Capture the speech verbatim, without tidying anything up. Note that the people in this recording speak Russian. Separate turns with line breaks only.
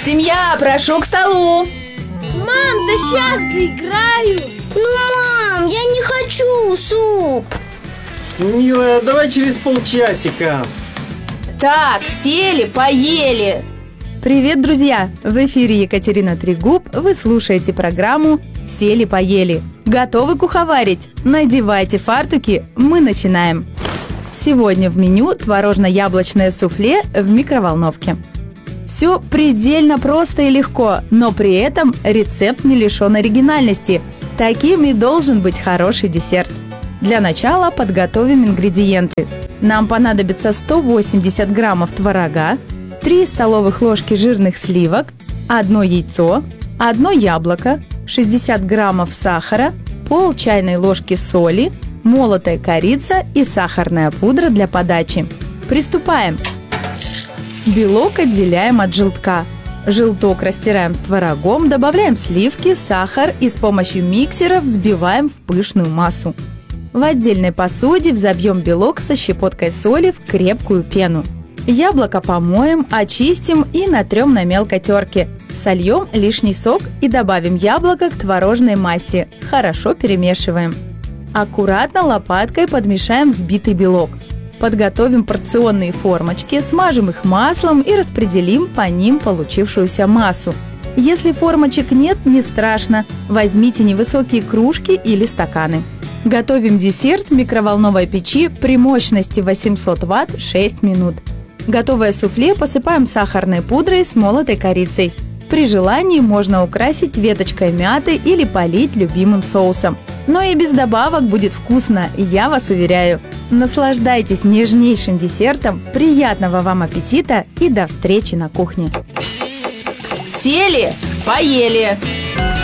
Семья, прошу к столу.
Мам, да сейчас доиграю.
Ну, мам, я не хочу суп.
Милая, давай через полчасика.
Так, сели, поели.
Привет, друзья! В эфире Екатерина Трегуб. Вы слушаете программу «Сели-поели». Готовы куховарить? Надевайте фартуки, мы начинаем. Сегодня в меню творожно-яблочное суфле в микроволновке. Все предельно просто и легко, но при этом рецепт не лишен оригинальности. Таким и должен быть хороший десерт. Для начала подготовим ингредиенты. Нам понадобится сто восемьдесят граммов творога, три столовых ложки жирных сливок, одно яйцо, одно яблоко, шестьдесят граммов сахара, пол чайной ложки соли, молотая корица и сахарная пудра для подачи. Приступаем! Белок отделяем от желтка. Желток растираем с творогом, добавляем сливки, сахар и с помощью миксера взбиваем в пышную массу. В отдельной посуде взобьем белок со щепоткой соли в крепкую пену. Яблоко помоем, очистим и натрем на мелкой терке. Сольем лишний сок и добавим яблоко к творожной массе. Хорошо перемешиваем. Аккуратно лопаткой подмешаем взбитый белок. Подготовим порционные формочки, смажем их маслом и распределим по ним получившуюся массу. Если формочек нет, не страшно. Возьмите невысокие кружки или стаканы. Готовим десерт в микроволновой печи при мощности восемьсот ватт шесть минут. Готовое суфле посыпаем сахарной пудрой с молотой корицей. При желании можно украсить веточкой мяты или полить любимым соусом. Но и без добавок будет вкусно, я вас уверяю. Наслаждайтесь нежнейшим десертом, приятного вам аппетита и до встречи на кухне.
Сели, поели.